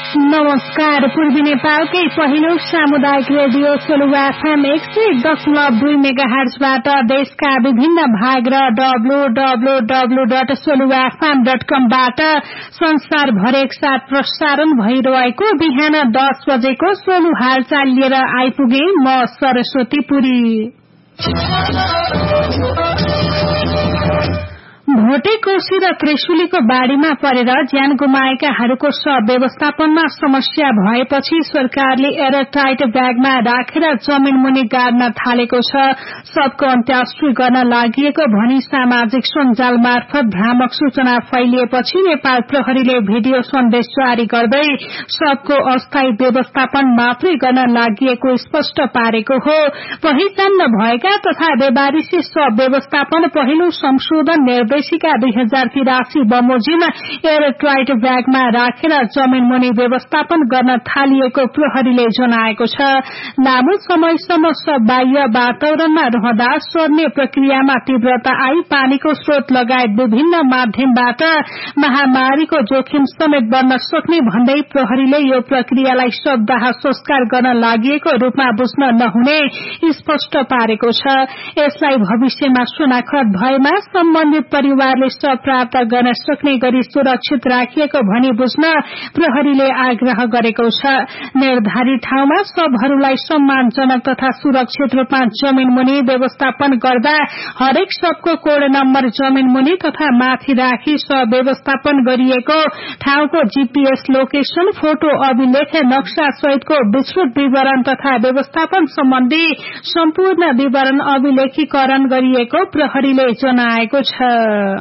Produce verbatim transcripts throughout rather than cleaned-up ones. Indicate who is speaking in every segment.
Speaker 1: नमस्कार। पूर्वी नेपालकै पहिलो सामुदायिक रेडियो सोलुवा एफएम एक सय दशमलव दुई मेगा हर्जबाट देशका विभिन्न भाग र W W W dot सोलुवा FM dot कमबाट संसारभर एकसाथ प्रसारण भइरहेको बिहान दस बजेको सोलु हालचाल लिएर आइपुगे म सरस्वती पुरी। भोटे कोशी र त्रिशुलीको बाढ़ीमा परेर ज्यान गुमाएकाहरूको शव व्यवस्थापनमा समस्या भएपछि सरकारले एयरटाइट ब्यागमा राखेर जमिन मुनि गाड्न थालेको छ। शवको अन्त्येष्टि गर्न लागि भनी सामाजिक सञ्जाल मार्फत भ्रामक सूचना फैलिएपछि नेपाल प्रहरीले भिडियो सन्देश जारी गर्दै शवको अस्थायी व्यवस्थापन मात्रै गर्न लागि स्पष्ट पारेको हो। पहिचान नभएका तथा बेबारिसी शव व्यवस्थापन पहिलो संशोधन निर्देशिका दुई हजार तिरासी बमोजिम एयरटाइट ब्यागमा राखेर जमिन मुनि व्यवस्थापन गर्न थालिएको प्रहरीले जनाएको छ। लामो समयसम्म शव बाह्य वातावरणमा रहँदा सर्ने प्रक्रियामा तीव्रता आई पानीको स्रोत लगायत विभिन्न माध्यमबाट महामारीको जोखिम समेत बढ्न सक्ने भन्दै प्रहरीले यो प्रक्रियालाई शवदाह संस्कार गर्न लागि रूपमा बुझ्न नहुने स्पष्ट पारेको छ। यसलाई भविष्यमा शनाखत भएमा सम्बन्धित परिवारले शव प्राप्त गर्न सक्ने गरी सुरक्षित राखिएको भनी बुझ्न प्रहरीले आग्रह गरेको छ। निर्धारित ठाउँमा शवहरूलाई सम्मानजनक तथा सुरक्षित रूपमा जमिन मुनि व्यवस्थापन गर्दा हरेक शवको कोड नम्बर जमिन मुनि तथा माथि राखी शव व्यवस्थापन गरिएको ठाउँको जीपीएस लोकेशन फोटो अभिलेख नक्सा सहितको विस्तृत विवरण तथा व्यवस्थापन सम्बन्धी सम्पूर्ण विवरण अभिलेखीकरण गरिएको प्रहरीले जनाएको छ।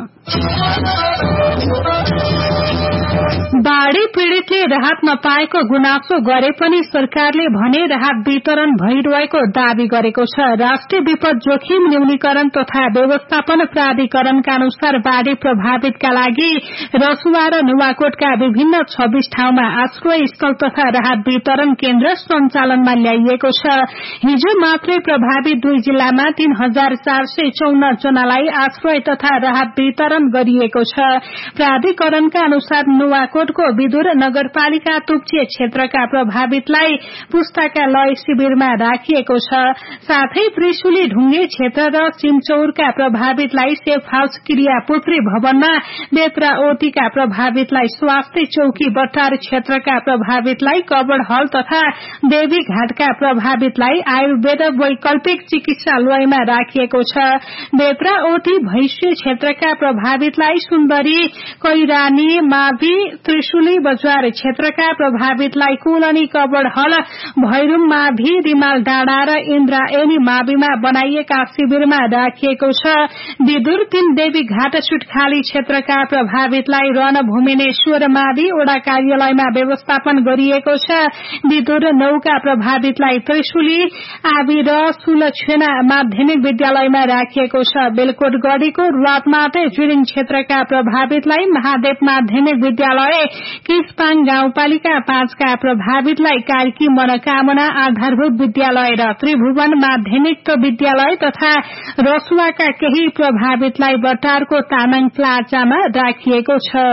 Speaker 1: बाढ़ी पीड़ितले राहत नपाएको गुनासो गरे पनि सरकारले भने राहत वितरण भइरहेको दावी गरेको छ। राष्ट्रिय विपद जोखिम न्यूनीकरण तथा व्यवस्थापन प्राधिकरणका अनुसार बाढ़ी प्रभावितका लागि रसुवा र नुवाकोटका विभिन्न छब्बीस ठाउँमा आश्रय स्थल तथा राहत वितरण केन्द्र सञ्चालनमा ल्याइएको छ। हिजो मात्रै प्रभावित दुई जिल्लामा तीन हजार चार सय चौन्न जनालाई आश्रय तथा राहत वितरण गरिएको छ। प्राधिकरणका अनुसार नुवाकोटको विदुर नगरपालिका तुप्चे क्षेत्रका प्रभावितलाई पुस्तकालय शिविरमा राखिएको छ। साथै त्रिशुली ढुङ्गे क्षेत्र र सिमचौरका प्रभावितलाई सेफ हाउस क्रियापुत्री भवनमा, बेत्राओतीका प्रभावितलाई स्वास्थ्य चौकी, बट्टार क्षेत्रका प्रभावितलाई कबड हल तथा देवी घाटका प्रभावितलाई आयुर्वेद वैकल्पिक चिकित्सालयमा राखिएको छ। बेत्राओती भैष्य क्षेत्रका प्रभावितलाई सुन्दरी, कैरानी, माभी, त्रिशुली बजार क्षेत्रका प्रभावितलाई कुलनी, कबड हल, भैरूम, माभी, रिमाल डाँडा र इन्द्रायणी माविमा बनाइएका शिविरमा राखिएको छ। विदुर तीन देवी घाट सुटखाली क्षेत्रका प्रभावितलाई रणभूमिनेश्वर मावि वडा कार्यालयमा व्यवस्थापन गरिएको छ। विदुर नौका प्रभावितलाई त्रिशुली, आबी र सुलक्षेना माध्यमिक विद्यालयमा राखिएको छ। बेलकोट गढीको रुवापमाटे जुरिङ क्षेत्रका प्रभावितलाई महादेव माध्यमिक विद्यालय, किसपाङ गाउँपालिका पाँचका प्रभावितलाई कार्की मनोकामना आधारभूत विद्यालय र त्रिभुवन माध्यमिक विद्यालय तथा रसुवाका केही प्रभावितलाई बटारको तामाङ प्लाजामा राखिएको छ।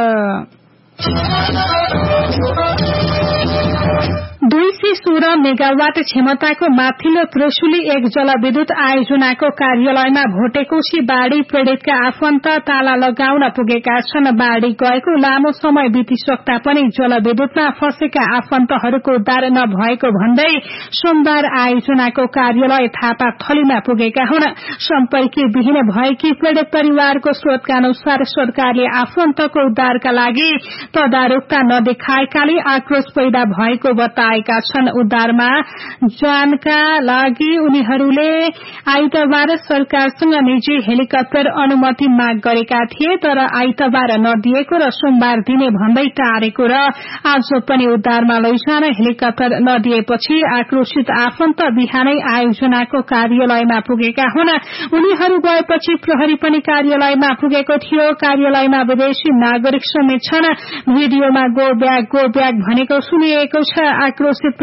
Speaker 1: दुई सय सोह्र मेगावाट क्षमताको माथिल्लो त्रिशुली एक जलविद्युत आयोजनाको कार्यालयमा भोटेकोशी बाढ़ी पीड़ितका आफन्त ताला लगाउन पुगेका छन्। बाढ़ी गएको लामो समय बितिसक्दा पनि जलविद्युतमा फँसेका आफन्तहरूको उद्धार नभएको भन्दै सोमबार आयोजनाको कार्यालय थापा थलीमा पुगेका हुन्। सम्पर्की विहीन भएकी पीड़ित परिवारको स्रोतका अनुसार सरकारले आफन्तको उद्धारका लागि तदारुकता नदेखाएकाले आक्रोश पैदा भएको बताएका छन्। उद्धारमा जानका लागि उनीहरूले आइतबार सरकारसँग निजी हेलिकप्टर अनुमति माग गरेका थिए, तर आइतबार नदिएको र सोमबार दिने भन्दै टारेको र आज पनि उद्धारमा लैजान हेलिकप्टर नदिएपछि आक्रोशित आफन्त बिहानै आयोजनाको कार्यालयमा पुगेका हुन्। उनीहरू गएपछि प्रहरी पनि कार्यालयमा पुगेको थियो। कार्यालयमा विदेशी नागरिक समेत छन्। भिडियोमा गो ब्याग गो ब्याग भनेको सुनिएको छ। आक्रोशित पीड़ितलाई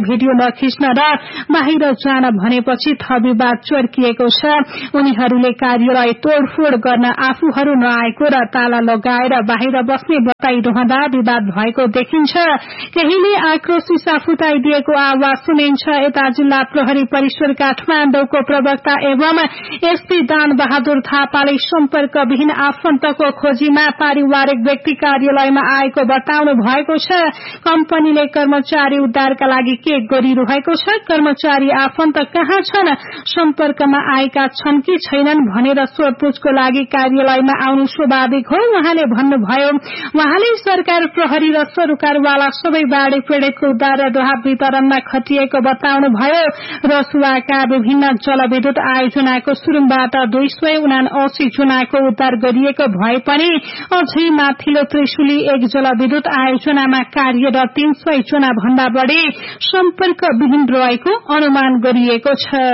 Speaker 1: भिडियो नखिच्न र बाहिर जान भनेपछि थप विवाद चर्किएको छ। उनीहरूले कार्यालय तोडफोड गर्न आफूहरू नआएको र ताला लगाएर बाहिर बस्ने बताइरहँदा विवाद भएको देखिन्छ। केहीले आक्रोश इसा फुटाइदिएको आवाज सुनिन्छ। यता जिल्ला प्रहरी परिसर काठमाडौँको प्रवक्ता एवं एसपी दान बहादुर थापाले सम्पर्कविहीन आफन्तको खोजीमा पारिवारिक व्यक्ति कार्यालयमा आएको बताउनु भएको छ। कम्पनीले कर्मचारी उद्धारका लागि के गरिरहेको छ, कर्मचारी आफन्त कहाँ छन्, सम्पर्कमा आएका छन् कि छैनन् भनेर सोधपुछको लागि कार्यालयमा आउनु स्वाभाविक हो उहाँले भन्नुभयो। उहाँले सरकार, प्रहरी र सरकारवाला सबै बाढ़ी पीड़ितको उद्धार र राहत वितरणमा खटिएको बताउनुभयो। रसुवाका विभिन्न जलविद्युत आयोजनाको सुरुङबाट दुई सय उनासी जनाको उद्धार गरिएको भए पनि अझै माथिल्लो त्रिशुली एक जलविद्युत आयोजनामा कार्यरत तीन सय जना भन्दा बढ़ी सम्पर्कविहीन रहेको अनुमान गरिएको छ।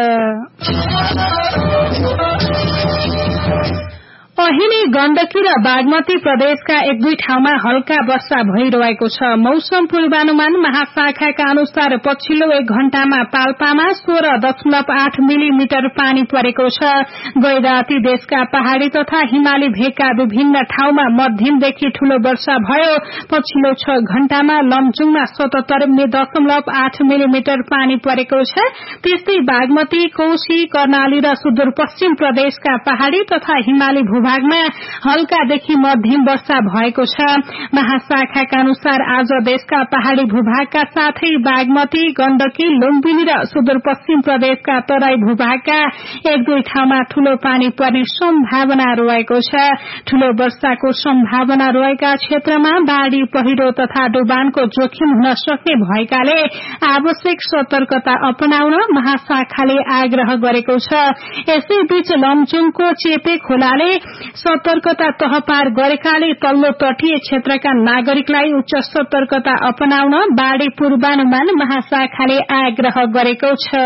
Speaker 1: अहिले गण्डकी र बागमती प्रदेशका एक दुई ठाउँमा हल्का वर्षा भइरहेको छ। मौसम पूर्वानुमान महाशाखाका अनुसार पछिल्लो एक घण्टामा पाल्पामा सोह्र दशमलव आठ मिलिमिटर पानी परेको छ। गै राति देशका पहाड़ी तथा हिमाली भेगका विभिन्न ठाउँमा मध्यमदेखि ठूलो वर्षा भयो। पछिल्लो छ घण्टामा लमजुङमा सतहत्तर दशमलव आठ मिलिमिटर पानी परेको छ। त्यस्तै बागमती, कोशी, कर्णाली र सुदूरपश्चिम प्रदेशका पहाड़ी तथा हिमाली भूभाग भागमा हल्कादेखि मध्यम वर्षा भएको छ। महाशाखाका अनुसार आज देशका पहाड़ी भूभागका साथै बागमती, गण्डकी, लुम्बिनी र सुदूरपश्चिम प्रदेशका तराई भूभागका एक दुई ठाउँमा ठूलो पानी पर्ने सम्भावना रहेको छ। ठूलो वर्षाको सम्भावना रहेका क्षेत्रमा बाढ़ी, पहिरो तथा डुबानको जोखिम हुन सक्ने भएकाले आवश्यक सतर्कता अपनाउन महाशाखाले आग्रह गरेको छ। यसैबीच लमजुङको चेपे खोलाले सतर्कता तह पार गरेकाले तल्लो तटीय क्षेत्रका नागरिकलाई उच्च सतर्कता अपनाउन बाढ़ी पूर्वानुमान महाशाखाले आग्रह गरेको छ।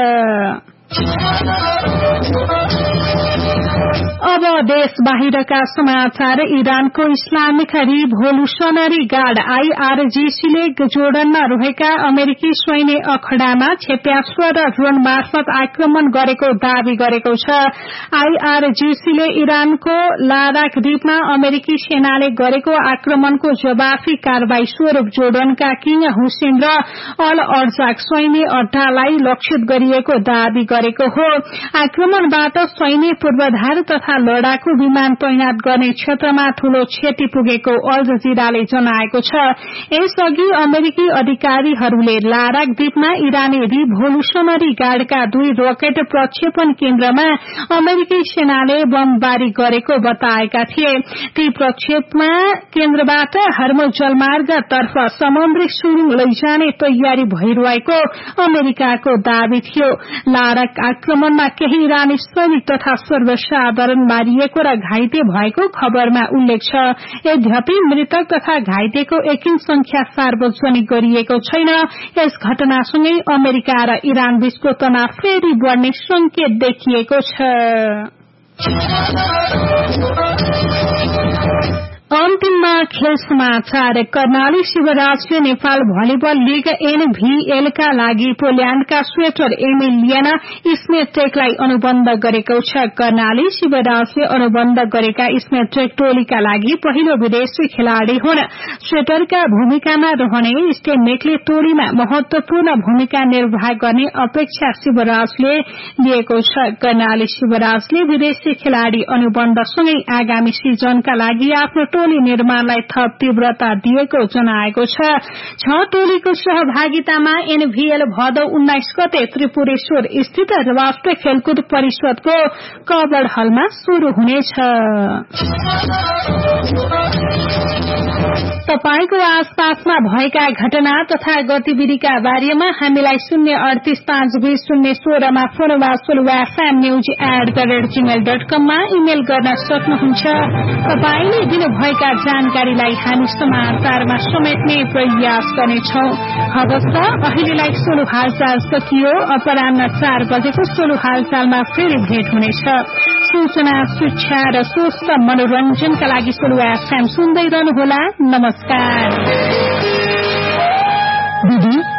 Speaker 1: अब देश बाहिरका समाचार। इरानको इस्लामिक रिभोल्युशनरी गार्ड आईआरजीसीले जोर्डनमा रहेका अमेरिकी सैन्य अखड़ामा क्षेप्यास्त्र र ड्रोन मार्फत आक्रमण गरेको दावी गरेको छ। आईआरजीसीले इरानको लाराक द्वीपमा अमेरिकी सेनाले गरेको आक्रमणको जवाफी कारवाही स्वरूप जोर्डनका किङ हुसेन र अल अर्जाक सैन्य अड्डालाई लक्षित गरिएको दावी गरेको हो। आक्रमणबाट सैन्य पूर्वाधार तथा लडाकु विमान तैनात गर्ने क्षेत्रमा ठूलो क्षति पुगेको अल जजिराले जनाएको छ। यसअघि अमेरिकी अधिकारीहरूले लाराक द्वीपमा इरानी रिभोल्युशनरी गार्डका दुई रकेट प्रक्षेपण केन्द्रमा अमेरिकी सेनाले बमबारी गरेको बताएका थिए। ती प्रक्षेपमा केन्द्रबाट हर्मुज जलमार्गतर्फ समुद्री सुरुङ लैजाने तयारी भइरहेको अमेरिकाको दावी थियो। लाराक आक्रमणमा केही इरानी सैनिक तथा सर्वसाधारण मारिएको र घाइते भएको खबरमा उल्लेख छ। यद्यपि मृतक तथा घाइतेको एकिन संख्या सार्वजनिक गरिएको छैन। यस घटनासँगै अमेरिका र इरान बीचको तनाव फेरि बढ़ने संकेत देखिएको छ। अन्तिममा खेल समाचार। Karnali शिवराजले Nepal volleyball league NVL का लागि पोल्याण्डका स्वेटर एमिलियन स्मेटेकलाई अनुबन्ध गरेको छ। कर्णाली शिवराजले अनुबन्ध गरेका स्मेटेक टोलीका लागि पहिलो विदेशी खेलाड़ी हुन्। स्वेटरका भूमिकामा रहने स्टेमेकले टोलीमा महत्वपूर्ण भूमिका निर्वाह गर्ने अपेक्षा शिवराजले लिएको छ। कर्णाली शिवराजले विदेशी खेलाड़ी अनुबन्धसँगै आगामी सिजनका लागि आफ्नो टोली निर्माणलाई थप तीव्रता दिएको जनाएको छ। छ टोलीको सहभागितामा एनभीएल भदौ उन्नाइस गते त्रिपुरेश्वर स्थित राष्ट्रिय खेलकुद परिषदको कवर हलमा शुरू हुनेछ। तपाईको आसपासमा भएका घटना तथा गतिविधिका बारेमा हामीलाई शून्य अडतीस पाँच बीस शून्य सोह्रमा फोन वा सोलुवा fam news at the rate Gmail dot कम मा इमेल गर्न सक्नुहुन्छ। तपाईले दिनुभएका जानकारीलाई हामी समाचारमा समेट्ने प्रयास गर्नेछौं। हवस् अहिलेलाई सोलु हालचाल सकियो। अपराह्न चार बजेको सोलु हालचालमा फेरि भेट हुनेछ। सूचना, शिक्षा र स्वस्थ मनोरञ्जनका लागि सोलु एफएम सुन्दै रहनुहोला। नमस्कार।
Speaker 2: दिदी, आज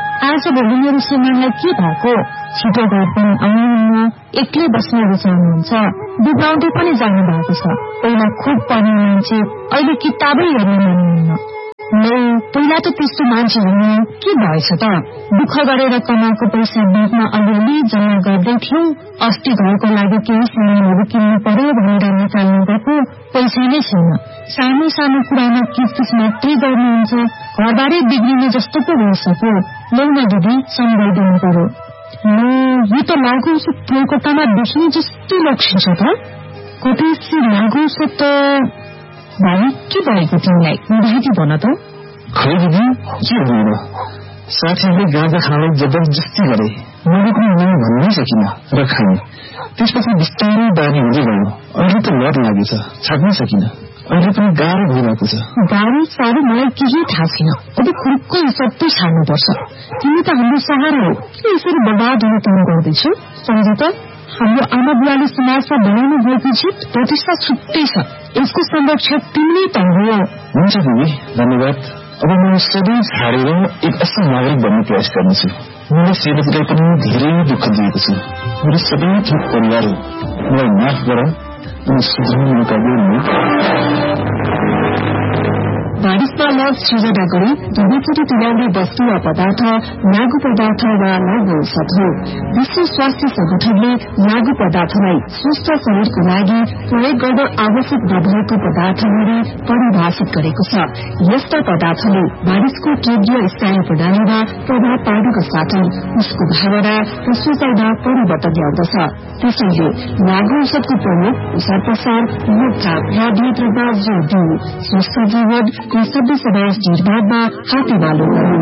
Speaker 2: उसो भोलि मेरो श्रीमानलाई के भएको? छिटो घर पनि आउनुहुन्न, एक्लै बस्न रुचाउनुहुन्छ, बिगाउँदै पनि जानु भएको छ। पहिला खुब पढ्ने मान्छे अहिले किताबै हेर्न मान्नुहुन्न। नै पहिला त त्यस्तो मान्छे हुनु के भएछ त? दुःख गरेर कमाएको पैसा बिचमा अलिअलि जम्मा गर्दै थियौं। अस्ति घरको लागि केही सामानहरू किन्नु पर्यो भनेर निकाल्नु गएको पैसा नै छैन। सानो सानो कुरामा किचकिच मात्रै गर्नुहुन्छ। घरबारै बिग्रिने जस्तो पो भइसक्यो। लौन दिदी सम्झाइदिनु पर्यो। यो त लागु औषध कोलकातामा देखिने जस्तो लक्षिन्छ त। कतै लागु औषध त भाइ के भएको तिमीलाई? भाइटी भन त।
Speaker 3: खै दिदी के भएर साथीहरूले गाँजा खाने जबरजस्ती गरे। मैले पनि नै भन्नै सकिनँ र खाएँ। त्यसपछि बिस्तारै बानी हुँदै गयो। अहिले त लत लागेछ, छाड्नै सकिनँ। अहिले पनि गाह्रो भइरहेको छ।
Speaker 2: गाह्रो साह्रो मलाई केही थाहा छैन। अब खुर्को सबै छाड्नुपर्छ। तिमी त हाम्रो सहारा हो। के यसरी बर्बाद हुन काम गर्दैछौ? सम्झ त हाम्रो आमा बुवाले समाजमा बनाउनु भएको जित प्रतिष्ठा छुट्टै छ। यसको संरक्षक तिमी त हो।
Speaker 3: हुन्छ दिदी, धन्यवाद। अब म सबै छाडेर एक असल नागरिक बन्ने प्रयास गर्नेछु। मैले सेवकलाई पनि धेरै दुःख दिएको छु। मेरो सबै थोक परिवार हो। मलाई माफ गर अनि सुधार्ने मौका दिनु।
Speaker 2: बारिशमा लग सृजना गरी धुबीचुटी तुल्याउने वस्तु वा पदार्थ लागू पदार्थ वा लागू औषध हो। विश्व स्वास्थ्य संगठनले लागू पदार्थलाई स्वस्थ शरीरको लागि प्रयोग गर्न आवश्यक नभएको पदार्थ गरी परिभाषित गरेको छ। यस्ता पदार्थले मानिसको केन्द्रीय स्नायु प्रणालीमा प्रभाव पार्नुको साथै उसको भावना र सोचाइमा परिवर्तन ल्याउँदछ। त्यसैले लागू औषधको प्रयोग प्रसार प्रसार रोकथाम र नियन्त्रणमा जोड़ दिऊ। स्वस्थ जीवन सभ्य समाज निर्माणमा हातेमालो गरौं।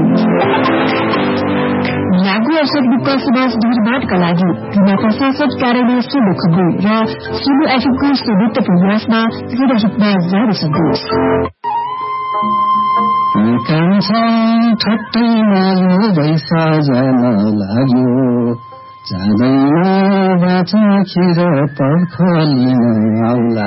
Speaker 2: लागू औषध मुक्त समाज निर्माणका लागि जिल्ला प्रशासन कार्यालय सोलु खगु र सोलु एफएमको संयुक्त प्रयासमा जनहितमा जारी सन्देश।
Speaker 3: ठट्टैमा यो पैसा जान लाग्यो, जाँदैन बाँच्न खिर पर्खलिन आउला।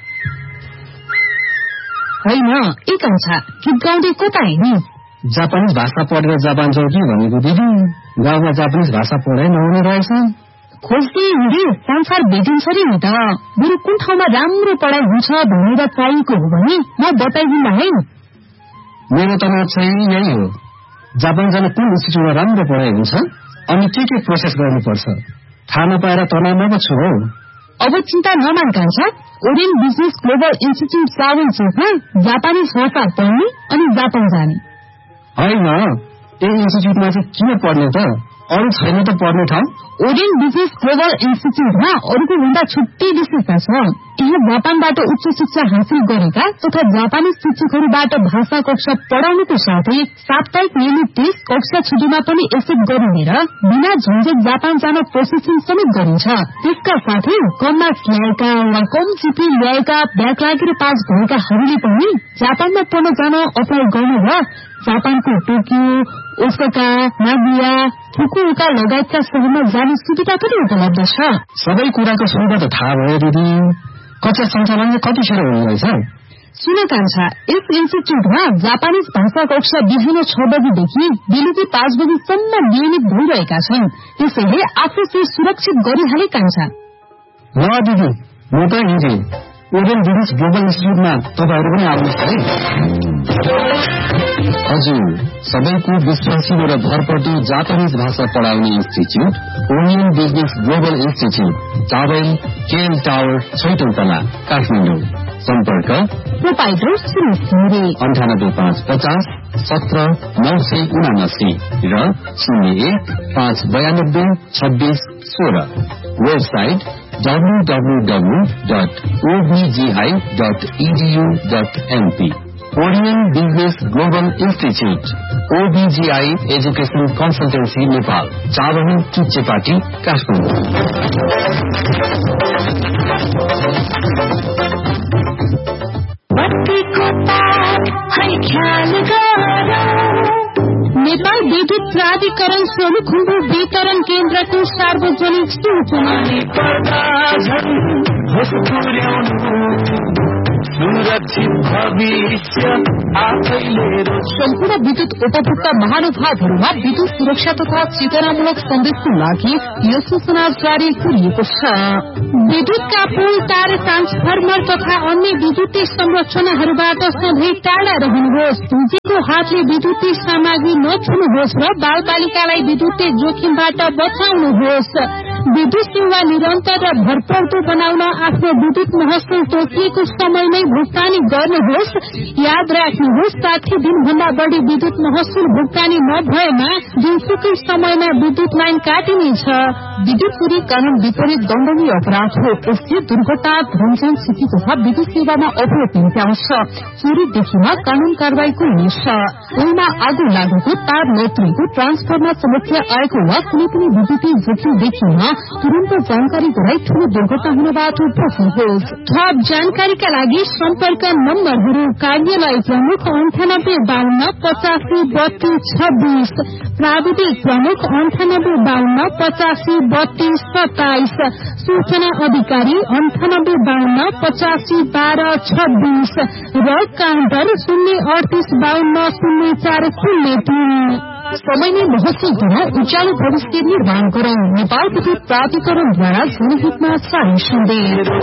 Speaker 2: होइन एक अंश गीत गाउँदै कता हिँड्ने?
Speaker 3: जापानिज भाषा पढेर जापान जाऊ कि भनेको दिदी। गाउँमा जापानिज भाषा पढाइ नहुने रहेछ।
Speaker 2: खोज्दै हिँडे संसार भेटिन्छ रे नि त। मेरो कुन ठाउँमा राम्रो पढाइ हुन्छ भनेर चाहिएको हो भने म बताइदिन्ला है।
Speaker 3: मेरो त चाहिँ यही हो। जापान जाने कुन इन्स्टिट्युटमा राम्रो पढाइ हुन्छ अनि के के प्रोसेस गर्नुपर्छ थाहा नपाएर तनावमा पो छु हौ।
Speaker 2: अब चिन्ता नमान कान्छ। Orion business global institute travel चेकमा जापानिज भाषा पढ्ने अनि जापान जाने
Speaker 3: होइन। यही इन्स्टिट्युटमा चाहिँ किन पढ्ने त? अरू छैन त पढ्ने ठाउँ?
Speaker 2: ओरियन बिजनेस ग्लोबल इन्स्टिट्युटमा अरूको भन्दा छुट्टै विशेषता छ। यहाँ जापानबाट उच्च शिक्षा हासिल गरेका तथा जापानी शिक्षकहरूबाट भाषा कक्षा पढाउनुको साथै साप्ताहिक नियमित टेस्ट कक्षा छुट्टीमा पनि एक्सेप्ट गरिने र बिना झन्झट जापान जान प्रोसेसिङ समेत गरिन्छ। त्यसका साथै कम मार्क्स ल्याएका वा कम जिपी ल्याएका ब्याक लागेर पास भएकाहरूले पनि जापानमा पढ्न जान अप्लाई गर्नु र जापानको टोकियो, ओसाका, नागोया, फुकुओका लगायतका शहरमा जाने सुविधा पनि उपलब्ध छ।
Speaker 3: सबै कुराको सुविधा त थाहा भयो दिदी। कक्षा सञ्चालन कतिखेर हुने रहेछ?
Speaker 2: सुन कान्छा, यस इन्स्टिट्युटमा जापानिज भाषा कक्षा बिहान छ बजीदेखि बेलुकी पाँच बजीसम्म नियमित भइरहेका छन्। त्यसैले आफू सुरक्षित गरिहाले कान्छा।
Speaker 3: ल दिदी, म त हिँडे ओरियन बिजनेस ग्लोबल इन्स्टिट्युटमा तपाईँहरू पनि आउनुहोस् है। हजुर, सबैको विश्वासिलो र भरपर्दो जापानिज भाषा पढाउने institute Orion business global institute, towel KL tower, छैटौं तला, काठमाडौँ। सम्पर्क
Speaker 2: प्रोपाइटर
Speaker 3: अन्ठानब्बे पाँच पचास सत्र नौ सय उनासी र शून्य एक पाँच बयानब्बे छब्बीस सोह्र। Website W W W dot ओबीजीआई dot edu dot MP. Orion business global institute, ओबीजीआई education consultancy Nepal, चाबही Chuchepati, Kathmandu.
Speaker 1: Nepal विद्युत प्राधिकरण सोलुखुम्बु वितरण केन्द्रको सार्वजनिक सूचना।
Speaker 2: सम्पूर्ण विद्युत उपभोक्ता महानुभावहरूमा विद्युत सुरक्षा तथा चेतनामूलक सन्देशको लागि यो सूचना जारी गरिएको छ।
Speaker 1: विद्युतका पुल, तार, ट्रान्सफर्मर तथा अन्य विद्युतीय संरचनाहरूबाट सधैँ टाढा रहनुहोस्। दुजेको हातले विद्युतीय सामग्री नछुनुहोस् र बाल बालिकालाई विद्युतीय जोखिमबाट बचाउनुहोस्। विद्युत सेवा निरन्तर र भरपर्दो बनाउन आफ्नो विद्युत महसुल तोकिएको समयमै भुक्तानी गर्नुहोस्। याद राख्नुहोस्, साठी दिनभन्दा बढ़ी विद्युत महसुल भुक्तानी नभएमा जुनसुकै समयमा विद्युत लाइन काटिनेछ।
Speaker 2: विद्युत चोरी कानून विपरीत दण्डनीय अपराध हो। यसले दुर्घटना, धनजन क्षति तथा विद्युत सेवामा अवरोध निम्त्याउँछ। चोरी देखिमा कानून कारवाहीको हुनेछ। पुलमा आगो लागेको, तार नत्रिएको, ट्रान्सफर्मर समस्या आएको वा कुनै पनि विद्युतीय जोखिम देखिमा तुरन्त जानकारी गराई ठूलो दुर्घटना हुनबाट बच्नुहोस्।
Speaker 1: थप जानकारीका लागि सम्पर्क नम्बरहरू: कार्यालय प्रमुख अन्ठानब्बे बाहन्न पचासी बत्तीस छब्बीस, प्राविधिक प्रमुख अन्ठानब्बे बाहन्न पचासी बत्तीस सत्ताइस, सूचना अधिकारी अन्ठानब्बे बाहन्न पचासी बाह्र छब्बीस र काउन्टर शून्य अडतीस बाहन्न शून्य चार शून्य तीन।
Speaker 2: समयमै महसुल द्वारा उज्यालो भविष्य निर्माण गरौं। नेपाल विद्युत प्राधिकरणद्वारा जनहितमा जारी सन्देश।